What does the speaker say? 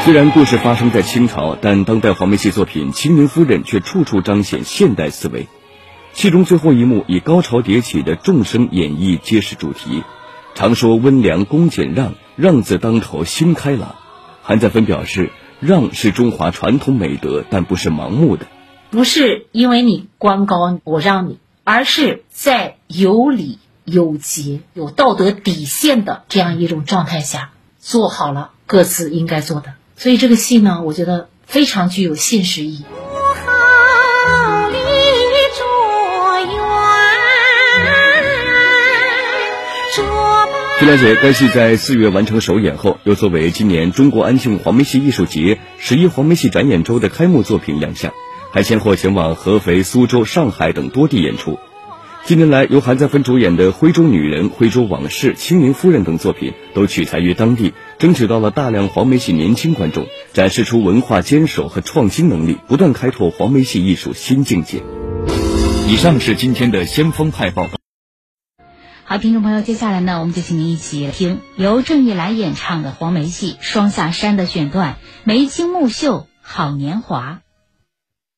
虽然故事发生在清朝，但当代黄梅戏作品《清明夫人》却处处彰显现代思维。戏中最后一幕以高潮迭起的众声演绎揭示主题，常说温良恭俭让，让字当头心开朗。韩再芬表示，让是中华传统美德，但不是盲目的， 不是因为你官高我让你，而是在有理有节有道德底线的这样一种状态下做好了各自应该做的。所以这个戏呢，我觉得非常具有现实意义。 据了解，该戏在4月完成首演后，又作为今年中国安庆黄梅戏艺术节11黄梅戏展演周的开幕作品亮相，还先后前往合肥、苏州、上海等多地演出。近年来，由韩再芬主演的《徽州女人》《徽州往事》《清明夫人》等作品都取材于当地，争取到了大量黄梅戏年轻观众，展示出文化坚守和创新能力，不断开拓黄梅戏艺术新境界。以上是今天的先锋派报道。 好，听众朋友，接下来呢，我们就请您一起听由郑玉来演唱的黄梅戏《双下山》的选段《眉清目秀好年华》。